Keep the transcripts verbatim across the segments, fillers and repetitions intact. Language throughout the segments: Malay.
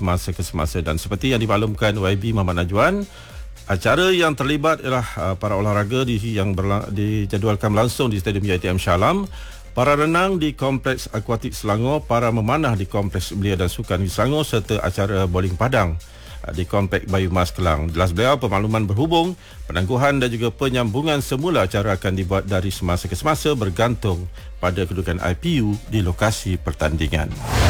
semasa ke semasa. Dan seperti yang dimaklumkan Y B Muhammad Najwan, acara yang terlibat ialah uh, para olahraga di, yang berla- dijadualkan berlangsung di Stadium U I T M Shah Alam, para renang di Kompleks Akuatik Selangor, para memanah di Kompleks Belia dan Sukan di Selangor, serta acara bowling padang di Kompleks Bayu Mas Kelang. Jelas beliau, pemakluman berhubung, penangguhan dan juga penyambungan semula acara akan dibuat dari semasa ke semasa bergantung pada kedudukan I P U di lokasi pertandingan.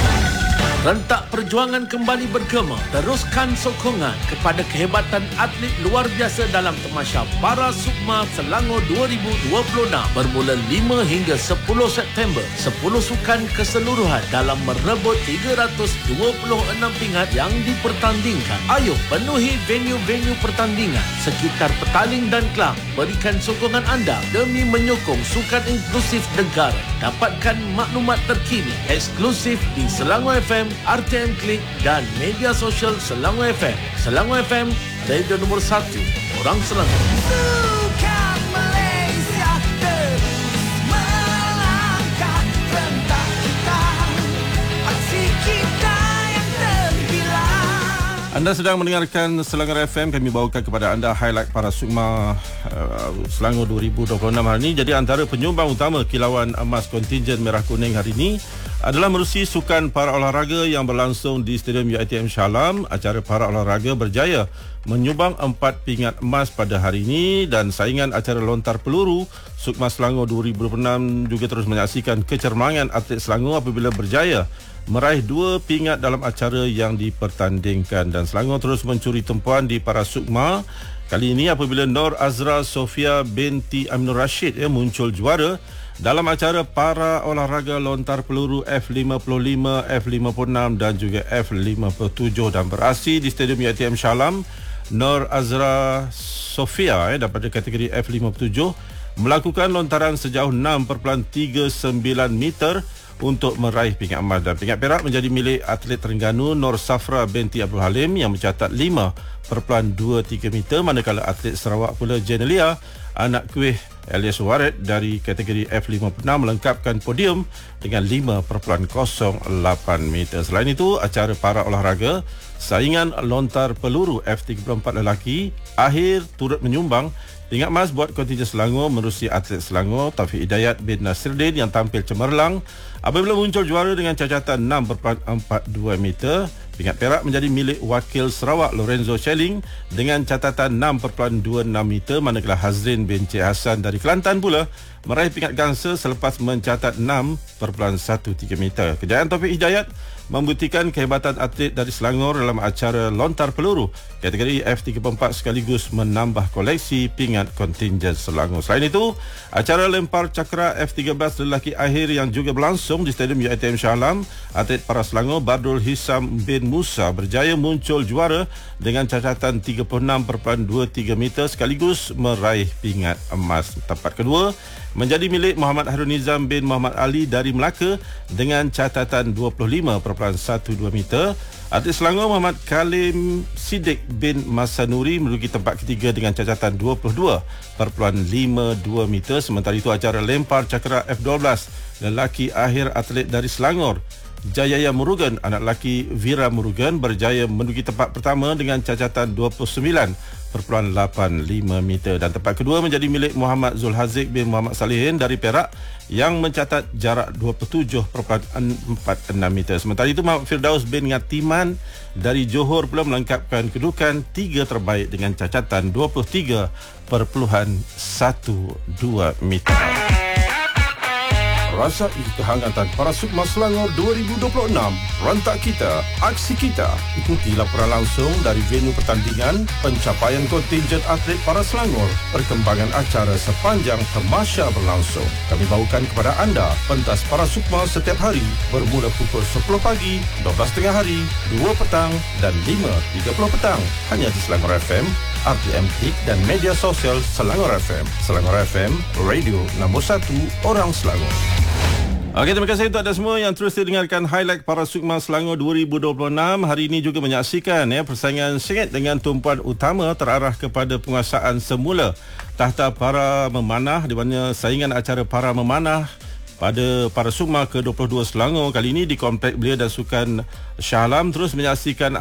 Rentak perjuangan kembali bergema. Teruskan sokongan kepada kehebatan atlet luar biasa dalam Tamasya Para Sukma Selangor dua ribu dua puluh enam bermula lima hingga sepuluh September. sepuluh sukan keseluruhan dalam merebut tiga ratus dua puluh enam pingat yang dipertandingkan. Ayuh penuhi venue-venue pertandingan sekitar Petaling dan Kelang. Berikan sokongan anda demi menyokong sukan inklusif negara. Dapatkan maklumat terkini eksklusif di Selangor F M, R T M Klik dan media sosial Selangor F M. Selangor F M, radio nombor satu, orang Selangor. Sukan Malaysia terus melangkah, rentak kita, aksi kita yang terbilang. Anda sedang mendengarkan Selangor F M. Kami bawakan kepada anda highlight Para Sukma uh, Selangor dua ribu dua puluh enam hari ini. Jadi antara penyumbang utama kilauan emas kontingen Merah Kuning hari ini adalah menerusi sukan para olahraga yang berlangsung di Stadium U I T M Shah Alam. Acara para olahraga berjaya menyumbang empat pingat emas pada hari ini, dan saingan acara lontar peluru Sukma Selangor dua ribu dua puluh enam juga terus menyaksikan kecermangan atlet Selangor apabila berjaya meraih dua pingat dalam acara yang dipertandingkan. Dan Selangor terus mencuri tumpuan di Para Sukma kali ini apabila Nur Azra Sofia binti Aminur Rashid ya, muncul juara dalam acara para olahraga lontar peluru F lima puluh lima, F lima puluh enam dan juga F lima puluh tujuh, dan beraksi di Stadium U I T M Shah Alam. Nur Azra Sofia eh, daripada kategori F lima puluh tujuh melakukan lontaran sejauh enam perpuluhan tiga sembilan meter untuk meraih pingat emas, dan pingat perak menjadi milik atlet Terengganu Nur Safra binti Abdul Halim yang mencatat lima perpuluhan dua tiga meter, manakala atlet Sarawak pula Jenelia anak kuih Elias Warid dari kategori F lima puluh enam melengkapkan podium dengan lima perpuluhan kosong lapan meter. Selain itu, acara para olahraga saingan lontar peluru F tiga puluh empat lelaki akhir turut menyumbang pingat emas buat kontingen Selangor menerusi atlet Selangor Taufik Hidayat bin Nasiruddin yang tampil cemerlang apabila muncul juara dengan cacatan enam perpuluhan empat dua meter. Pingat perak menjadi milik wakil Sarawak Lorenzo Schelling dengan catatan enam perpuluhan dua enam meter, manakala Hazrin bin Cik Hassan dari Kelantan pula meraih pingat gangsa selepas mencatat enam perpuluhan satu tiga meter. Kejayaan Taufik Hidayat membuktikan kehebatan atlet dari Selangor dalam acara lontar peluru kategori F tiga puluh empat sekaligus menambah koleksi pingat kontingen Selangor. Selain itu, acara lempar cakra F tiga belas lelaki akhir yang juga berlangsung di Stadium U I T M Shah Alam, atlet para Selangor Bardul Hisam bin Musa berjaya muncul juara dengan catatan tiga puluh enam perpuluhan dua tiga meter sekaligus meraih pingat emas. Tempat kedua menjadi milik Muhammad Harun Nizam bin Muhammad Ali dari Melaka dengan catatan dua puluh lima perpuluhan satu dua meter. Atlet Selangor Muhammad Kalim Siddiq bin Masanuri menduduki tempat ketiga dengan catatan dua puluh dua perpuluhan lima dua meter. Sementara itu, acara lempar cakra F dua belas lelaki akhir atlet dari Selangor Jayaya Murugan, anak lelaki Vira Murugan berjaya menduduki tempat pertama dengan cacatan dua puluh sembilan perpuluhan lapan lima meter, dan tempat kedua menjadi milik Muhammad Zulhaziq bin Muhammad Salihin dari Perak yang mencatat jarak dua puluh tujuh perpuluhan empat enam meter. Sementara itu, Muhammad Firdaus bin Ngatiman dari Johor pula melengkapkan kedudukan tiga terbaik dengan cacatan dua puluh tiga perpuluhan satu dua meter. Rasai kehangatan Para Sukma Selangor dua ribu dua puluh enam. Rentak kita, aksi kita. Ikuti laporan langsung dari venue pertandingan, pencapaian kontingen atlet Para Selangor, perkembangan acara sepanjang Tamasya berlangsung. Kami bawakan kepada anda pentas Para Sukma setiap hari bermula pukul sepuluh pagi, dua belas tengah hari, dua petang dan lima tiga puluh petang. Hanya di Selangor F M, R T M Klik dan media sosial Selangor F M. Selangor F M, radio nombor satu, orang Selangor. Okey, terima kasih untuk anda semua yang terus dengarkan highlight Para Sukma Selangor dua ribu dua puluh enam. Hari ini juga menyaksikan ya persaingan sengit dengan tumpuan utama terarah kepada penguasaan semula tahta para memanah, di mana saingan acara para memanah pada Para Sukma ke dua puluh dua Selangor kali ini di Kompleks Belia dan Sukan Shah Alam terus menyaksikan